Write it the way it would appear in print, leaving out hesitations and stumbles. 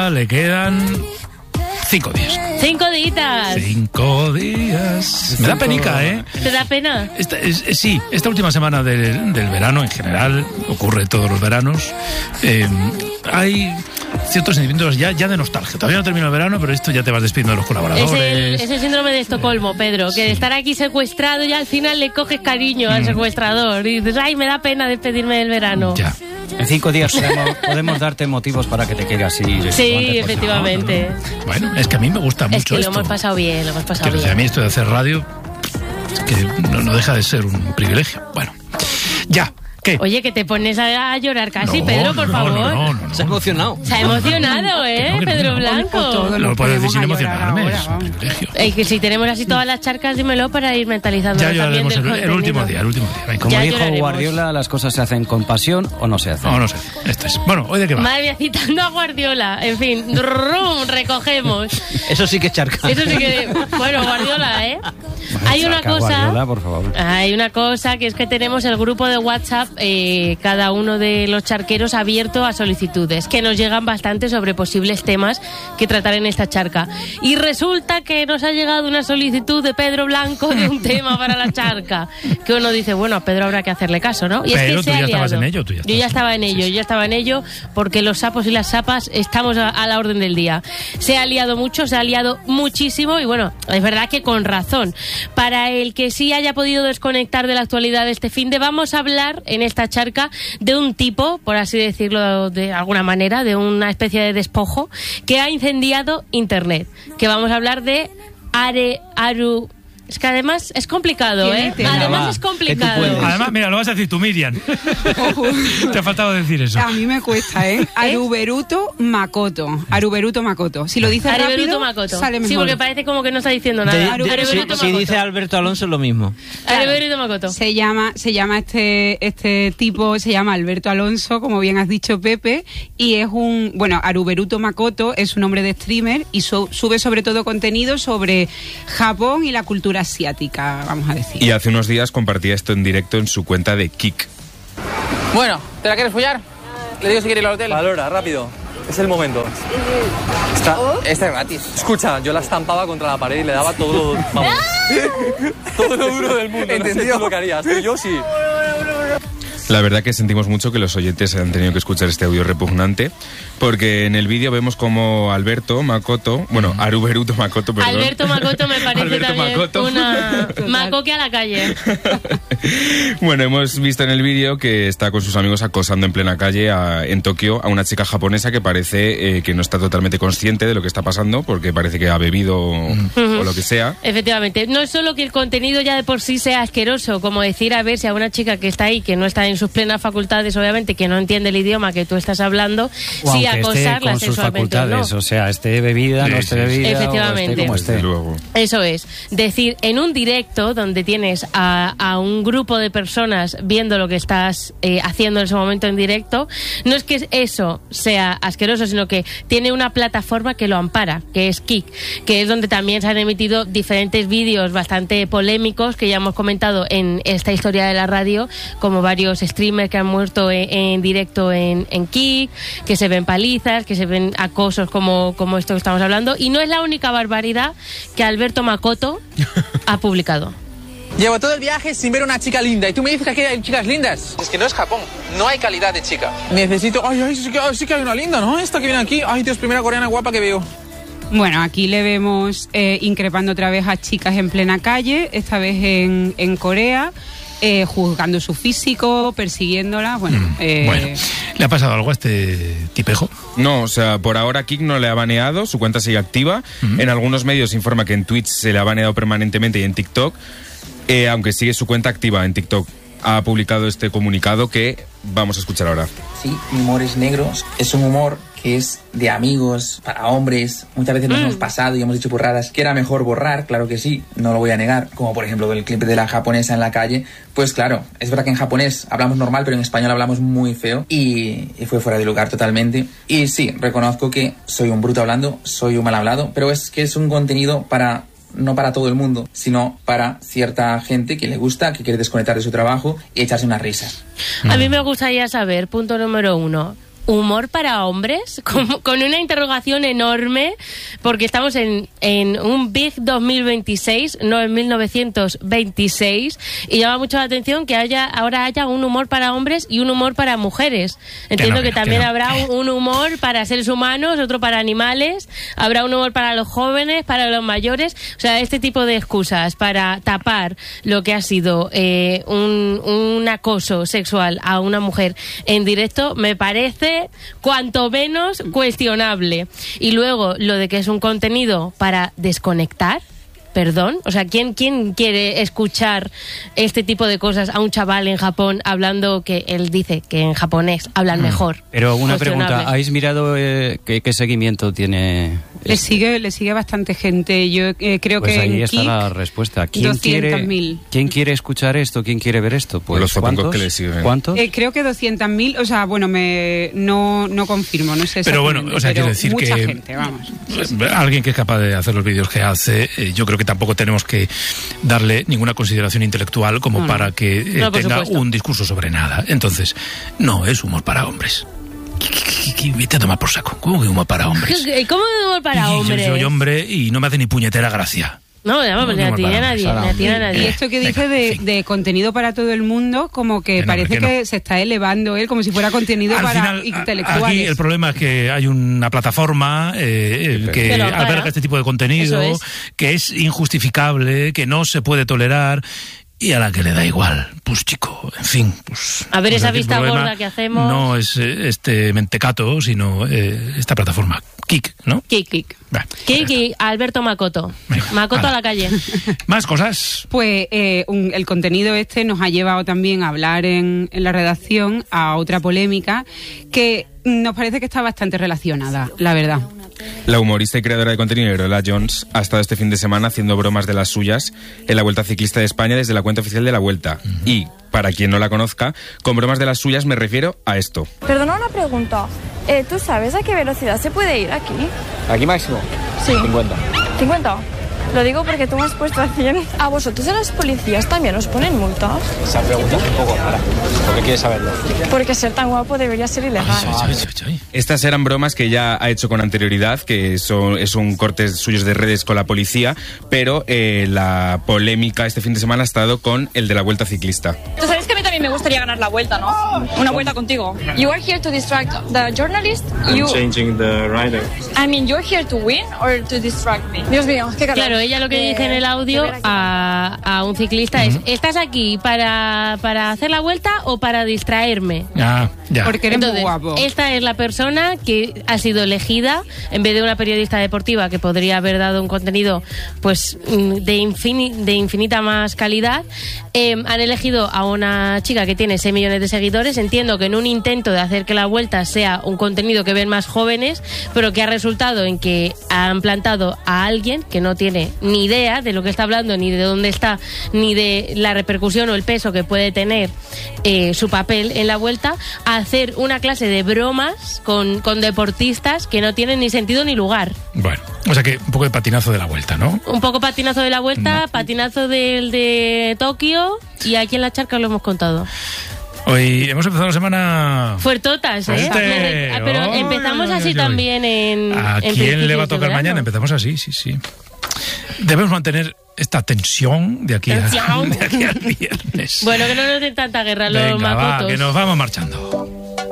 temporada le quedan 5 días. 5 días. 5 días. Me da penica, ¿eh? ¿Te da pena? Sí, esta última semana del verano, en general, ocurre todos los veranos, hay ciertos sentimientos ya de nostalgia. Todavía no termina el verano, pero esto ya te vas despidiendo de los colaboradores. Es el síndrome de Estocolmo, Pedro, que de estar aquí secuestrado ya al final le coges cariño al secuestrador y dices, ay, me da pena despedirme del verano. Ya. En 5 días podemos darte motivos para que te quieras ir. Sí, efectivamente. No. Bueno, es que a mí me gusta mucho esto. Es que lo hemos pasado bien, bien. A mí esto de hacer radio, es que no deja de ser un privilegio. Bueno, ya. ¿Qué? Oye, que te pones a llorar casi, Pedro, por favor. No. Se ha emocionado. Se ha emocionado, Pedro Blanco. No puedo decir sin emocionarme, es un privilegio. Que si tenemos así todas las charcas, dímelo para ir mentalizando. Ya lloraremos el último día. Como ya dijo Guardiola, las cosas se hacen con pasión o no se hacen. No se hacen. Esto es. Bueno, ¿hoy de qué va? Madre mía, citando a Guardiola. En fin, recogemos. Eso sí que es charca. Eso sí que... Bueno, Guardiola, Hay una cosa... Guardiola, por favor. Hay una cosa, que es que tenemos el grupo de WhatsApp, cada uno de los charqueros abierto a solicitudes, que nos llegan bastante sobre posibles temas que tratar en esta charca. Y resulta que nos ha llegado una solicitud de Pedro Blanco de un tema para la charca. Que uno dice, bueno, a Pedro habrá que hacerle caso, ¿no? Y pero es que tú ya estabas en ello. Yo ya estaba en ello, porque los sapos y las sapas estamos a la orden del día. Se ha liado mucho, se ha liado muchísimo y bueno, es verdad que con razón. Para el que sí haya podido desconectar de la actualidad de este finde, vamos a hablar en esta charca de un tipo, por así decirlo de alguna manera, de una especie de despojo que ha incendiado Internet. Que vamos a hablar de Aru. Es que además es complicado, Además es complicado. Además, mira, lo vas a decir tú, Miriam. Te ha faltado decir eso. A mí me cuesta, Aruberuto Makoto. Aruberuto Makoto. Si lo dices rápido, sale mejor. Sí, porque parece como que no está diciendo nada. Si dice Alberto Alonso es lo mismo. Claro. Aruberuto Makoto. Se llama este tipo, se llama Alberto Alonso, como bien has dicho, Pepe, y es Aruberuto Makoto es un nombre de streamer y sube sobre todo contenido sobre Japón y la cultura asiática, vamos a decir. Y hace unos días compartía esto en directo en su cuenta de Kik. Bueno, ¿te la quieres follar? Le digo si quiere ir al hotel. Valora, rápido. Es el momento. Este es gratis. Escucha, yo la estampaba contra la pared y le daba todo, vamos, todo lo duro del mundo. ¿Entendido? No sé tú lo que harías, pero yo sí. La verdad que sentimos mucho que los oyentes han tenido que escuchar este audio repugnante, porque en el vídeo vemos como Aruberuto Makoto, perdón. Alberto Makoto me parece Alberto también Makoto. Una macoque a la calle. Bueno, hemos visto en el vídeo que está con sus amigos acosando en plena calle en Tokio a una chica japonesa que parece que no está totalmente consciente de lo que está pasando, porque parece que ha bebido o lo que sea. Efectivamente, no es solo que el contenido ya de por sí sea asqueroso, como decir, a ver, si a una chica que está ahí, que no está en sus plenas facultades, obviamente, que no entiende el idioma que tú estás hablando, sí acosarla sexualmente o no. O sea, esté bebida, no esté bebida, efectivamente. O esté como esté. Luego. Eso es, decir, en un directo donde tienes a un grupo de personas viendo lo que estás haciendo en ese momento en directo, no es que eso sea asqueroso, sino que tiene una plataforma que lo ampara, que es Kik, que es donde también se han emitido diferentes vídeos bastante polémicos que ya hemos comentado en esta historia de la radio, como varios streamers que han muerto en directo en Kik, que se ven palizas, que se ven acosos como esto que estamos hablando, y no es la única barbaridad que Alberto Makoto ha publicado. Llevo todo el viaje sin ver a una chica linda y tú me dices que aquí hay chicas lindas. Es que no es Japón, no hay calidad de chica. Necesito... Ay, sí que hay una linda, ¿no? Esta que viene aquí. Ay, Dios, primera coreana guapa que veo. Bueno, aquí le vemos increpando otra vez a chicas en plena calle, esta vez en Corea. Juzgando su físico, persiguiéndola, Bueno, ¿le ha pasado algo a este tipejo? No, o sea, por ahora Kik no le ha baneado, su cuenta sigue activa. En algunos medios se informa que en Twitch se le ha baneado permanentemente y en TikTok, aunque sigue su cuenta activa en TikTok. Ha publicado este comunicado que vamos a escuchar ahora. Sí, Humores Negros es un humor que es de amigos, para hombres. Muchas veces nos hemos pasado y hemos dicho burradas que era mejor borrar, claro que sí, no lo voy a negar. Como por ejemplo el clip de la japonesa en la calle. Pues claro, es verdad que en japonés hablamos normal, pero en español hablamos muy feo. Y fue fuera de lugar totalmente. Y sí, reconozco que soy un bruto hablando, soy un mal hablado, pero es que es un contenido no para todo el mundo, sino para cierta gente que le gusta, que quiere desconectar de su trabajo y echarse unas risas. A mí me gustaría saber, punto número 1, humor para hombres, con una interrogación enorme, porque estamos en un Big 2026, no en 1926, y llama mucho la atención que ahora haya un humor para hombres y un humor para mujeres. Entiendo que también habrá un humor para seres humanos, otro para animales, habrá un humor para los jóvenes, para los mayores, o sea, este tipo de excusas para tapar lo que ha sido un acoso sexual a una mujer en directo me parece cuanto menos cuestionable. Y luego lo de que es un contenido para desconectar, perdón, o sea, ¿quién quiere escuchar este tipo de cosas a un chaval en Japón hablando que él dice que en japonés hablan mejor? Pero una pregunta, ¿habéis mirado qué seguimiento tiene? Le sigue bastante gente. Yo creo pues que ahí en está Kik, la respuesta. ¿Quién quiere escuchar esto? ¿Quién quiere ver esto? Pues los fotógrafos que le siguen. ¿Cuántos? Creo que 200.000, o sea, bueno, no confirmo, no sé. Pero bueno, o sea, quiero decir mucha que gente, vamos. Alguien que es capaz de hacer los vídeos que hace, yo creo que tampoco tenemos que darle ninguna consideración intelectual como para que tenga un discurso sobre nada. Entonces, no es humor para hombres. Vete a tomar por saco. ¿Cómo que humor para hombres? ¿Cómo que humor para hombres? Yo soy hombre y no me hace ni puñetera gracia. No, vamos, ni a ti ni a nadie. Y esto que dice de contenido para todo el mundo, como que parece que se está elevando él, como si fuera contenido para final, intelectuales. Aquí el problema es que hay una plataforma que alberga este tipo de contenido, que es injustificable, que no se puede tolerar, y a la que le da igual. Pues chico, en fin. Pues, a ver, esa vista gorda que hacemos. No es este mentecato, sino esta plataforma. Kik, ¿no? Kik. Kik y Alberto Makoto. Makoto a la calle. ¿Más cosas? Pues el contenido este nos ha llevado también a hablar en la redacción a otra polémica que nos parece que está bastante relacionada, la verdad. La humorista y creadora de contenido Areola Jones ha estado este fin de semana haciendo bromas de las suyas en la Vuelta Ciclista de España desde la cuenta oficial de la Vuelta. Y, para quien no la conozca, con bromas de las suyas me refiero a esto. Perdona una pregunta. ¿Tú sabes a qué velocidad se puede ir aquí? ¿Aquí máximo? Sí. 50. ¿50? Lo digo porque tú me has puesto a 100. ¿A vosotros de las policías también os ponen multas? Esa pregunta es un poco rara. ¿Por qué quieres saberlo? Porque ser tan guapo debería ser ilegal. Estas eran bromas que ya ha hecho con anterioridad, que son cortes suyos de redes con la policía, pero la polémica este fin de semana ha estado con el de la Vuelta Ciclista. Tú sabes que a mí también me gustaría ganar la Vuelta, ¿no? Una vuelta contigo. You are here to distract the journalist. I'm changing the rider. I mean, you're here to win or to distract me. Dios mío, qué calor. Claro, ella lo que dice en el audio a un ciclista es: ¿estás aquí para hacer la vuelta o para distraerme? Ya. Porque eres muy guapo. Esta es la persona que ha sido elegida en vez de una periodista deportiva que podría haber dado un contenido pues de infinita más calidad. Han elegido a una chica que tiene 6 millones de seguidores. Entiendo que en un intento de hacer que la vuelta sea un contenido que ven más jóvenes, pero que ha resultado en que han plantado a alguien que no tiene ni idea de lo que está hablando, ni de dónde está, ni de la repercusión o el peso que puede tener su papel en la vuelta, a hacer una clase de bromas con deportistas que no tienen ni sentido ni lugar. Bueno, o sea que un poco de patinazo de la vuelta, ¿no? Un poco patinazo de la vuelta, patinazo del de Tokio, y aquí en la charca lo hemos contado. Hoy hemos empezado la semana... Fuertotas, ¿eh? Pero empezamos así también en... ¿A quién le va a tocar mañana? Empezamos así, sí. Debemos mantener esta tensión de aquí al viernes. Bueno, que no nos den tanta guerra los Venga, macotos. va, que nos vamos marchando.